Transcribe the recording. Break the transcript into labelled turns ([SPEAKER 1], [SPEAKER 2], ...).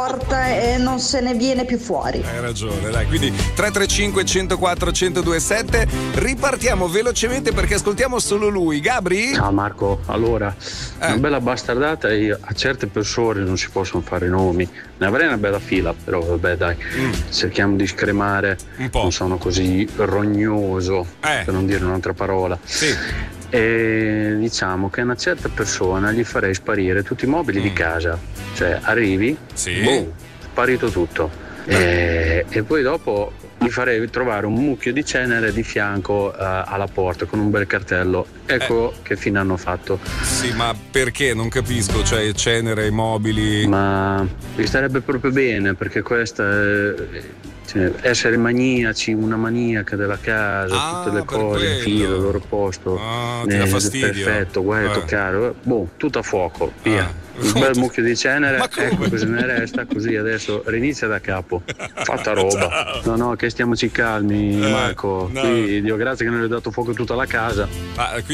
[SPEAKER 1] porta e non se ne viene più fuori.
[SPEAKER 2] Hai ragione, dai, quindi 335 104 1027. Ripartiamo velocemente perché ascoltiamo solo lui. Gabri?
[SPEAKER 3] Ciao Marco, allora, una bella bastardata, io, a certe persone non si possono fare nomi, ne avrei una bella fila, però vabbè dai, cerchiamo di scremare,
[SPEAKER 2] un po'.
[SPEAKER 3] non sono così rognoso, per non dire un'altra parola.
[SPEAKER 2] Sì.
[SPEAKER 3] E diciamo che a una certa persona gli farei sparire tutti i mobili di casa, cioè arrivi, boom, sparito tutto, e poi dopo gli farei trovare un mucchio di cenere di fianco alla porta con un bel cartello. Ecco che fine hanno fatto.
[SPEAKER 2] Sì, ma perché? Non capisco, cioè cenere, mobili.
[SPEAKER 3] Ma gli starebbe proprio bene, perché questa cioè, essere maniaci, una maniaca della casa, tutte le cose in fila al loro posto,
[SPEAKER 2] ti dà fastidio.
[SPEAKER 3] perfetto, guarda, toccare, boh, tutto a fuoco, via. Un bel mucchio di cenere, ecco cosa ne resta, così adesso rinizia da capo, fatta roba. No, che stiamoci calmi, Marco, qui Dio grazie che non hai dato fuoco a tutta la casa.